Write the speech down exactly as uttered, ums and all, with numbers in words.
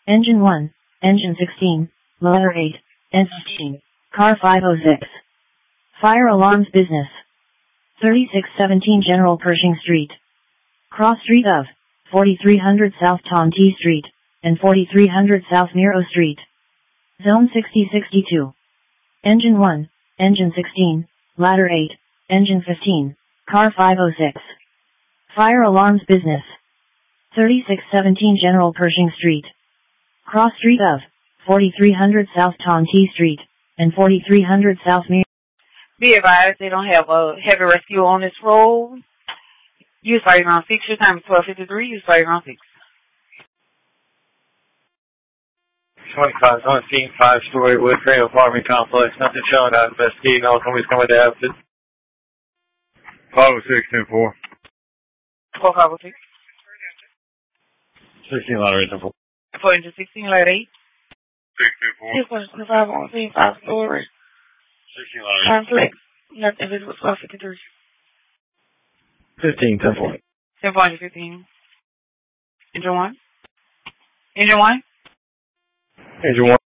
Engine one, Engine sixteen, Ladder eight, N fifteen, Car five oh six. Fire alarms business. thirty-six seventeen General Pershing Street. Cross street of forty-three hundred South Tom T Street, and forty-three hundred South Miro Street. Zone sixty sixty-two. Engine one, Engine sixteen, Ladder eight, Engine fifteen, Car five oh six. Fire alarms business. thirty-six seventeen General Pershing Street. Cross street of forty-three hundred South Tom T Street, and forty-three hundred South Miro. Be advised, they don't have a heavy rescue on this road. Use fire ground six. Your time is twelve fifty-three. Use fire ground six. twenty-five seventeen, five-story wood frame apartment complex. Nothing showing out. Investigating. All somebody's coming to have it. five oh six, ten four. twelve five oh six. sixteen ladder eight, ten four. four into sixteen, ladder eight. six, ten four. six one five on scene, five story. sixteen ladder eight. Complex. Nothing visible, twelve fifty-three. fifteen, ten four. ten four into fifteen. Engine one. Engine one. Engine one.